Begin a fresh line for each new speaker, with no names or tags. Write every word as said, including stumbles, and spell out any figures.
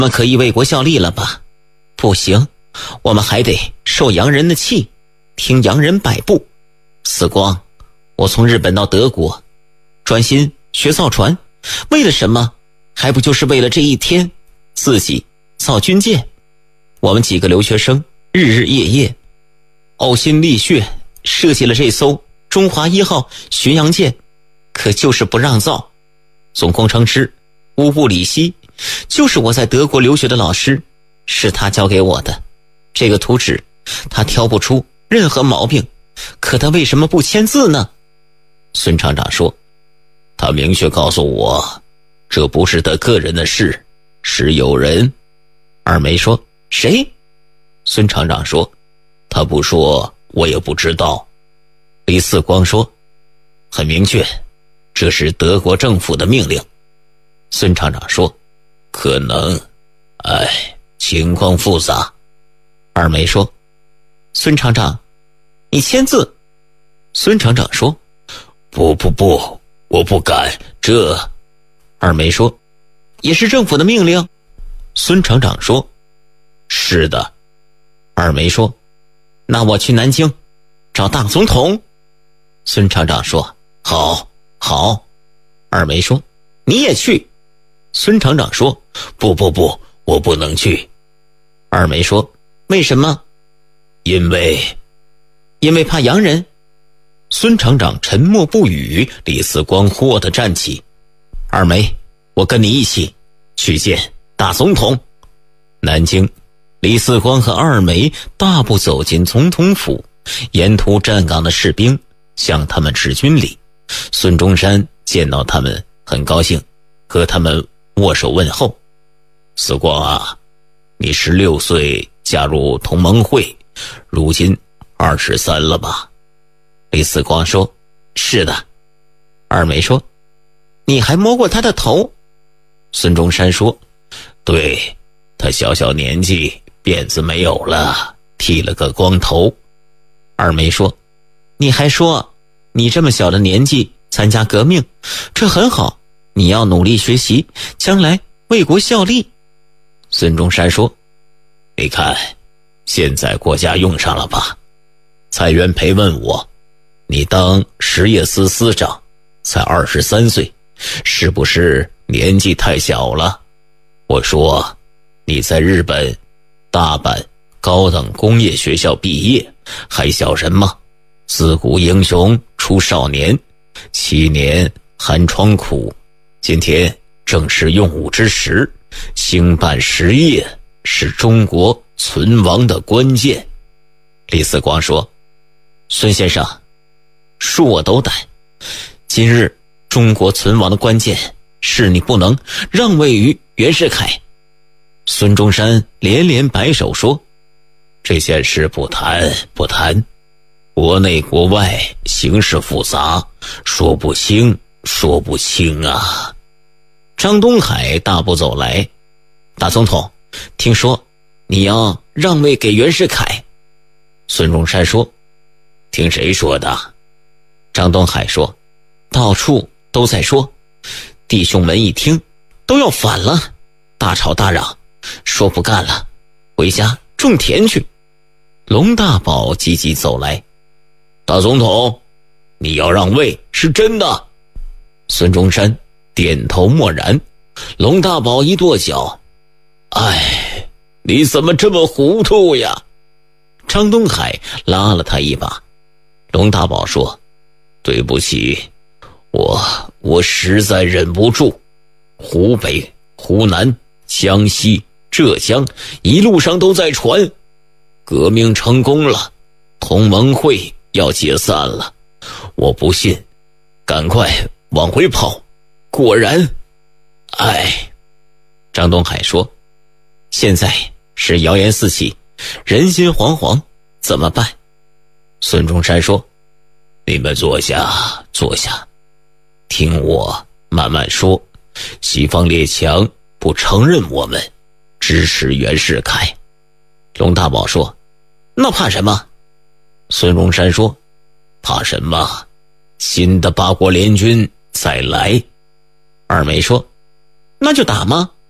我们可以为国效力了吧？不行，我们还得受洋人的气，听洋人摆布。死光，我从日本到德国，专心学造船，为了什么？还不就是为了这一天，自己造军舰。我们几个留学生日日夜夜呕心沥血设计了这艘中华一号巡洋舰，可就是不让造。总工程师乌布里希就是我在德国留学的老师，是他教给我的。这个图纸他挑不出任何毛病，可他为什么不签字呢？孙厂长说，他明确告诉我，这不是他个人的事，是有人。二梅说，谁？孙厂长说，他不说我也不知道。李四光说，很明确，这是德国政府的命令。孙厂长说，可能，哎，情况复杂。二梅说，孙厂长，你签字。孙厂长说，不不不，我不敢，这。二梅说，也是政府的命令。孙厂长说，是的。二梅说，那我去南京找大总统。孙厂长说，好好。二梅说，你也去。孙厂长说，不不不，我不能去。二梅说，为什么？因为因为怕洋人。孙厂长沉默不语。李四光豁地站起，二梅，我跟你一起去见大总统。南京，李四光和二梅大步走进总统府，沿途站岗的士兵向他们致军礼。孙中山见到他们很高兴，和他们握手问候。四光啊，你十六岁加入同盟会，如今二十三了吧？李四光说，是的。二梅说，你还摸过他的头？孙中山说，对，他小小年纪辫子没有了，剃了个光头。二梅说，你还说你这么小的年纪参加革命，这很好，你要努力学习，将来为国效力。孙中山说，你看现在国家用上了吧？蔡元培问我，你当实业司司长才二十三岁，是不是年纪太小了？我说，你在日本大阪高等工业学校毕业，还小什么？自古英雄出少年，七年寒窗苦，今天正是用武之时，兴办实业是中国存亡的关键。李四光说，孙先生，恕我斗胆，今日中国存亡的关键是你不能让位于袁世凯。孙中山连连摆手说，这件事不谈不谈，国内国外形势复杂，说不清说不清啊。张东海大步走来，大总统，听说你要让位给袁世凯。孙中山说，听谁说的？张东海说，到处都在说。弟兄们一听都要反了，大吵大嚷，说不干了，回家种田去。龙大宝急急走来，大总统，你要让位是真的。孙中山点头默然。龙大宝一跺脚，哎，你怎么这么糊涂呀？张东海拉了他一把。龙大宝说，对不起，我我实在忍不住。湖北、湖南、江西、浙江一路上都在传，革命成功了，同盟会要解散了。我不信，赶快往回跑，果然，哎。张东海说，现在是谣言四起，人心惶惶，怎么办？孙中山说，你们坐下坐下，听我慢慢说。西方列强不承认我们，支持袁世凯。龙大宝说，那怕什么？孙中山说，怕什么？新的八国联军再来。二梅说，那就打吗？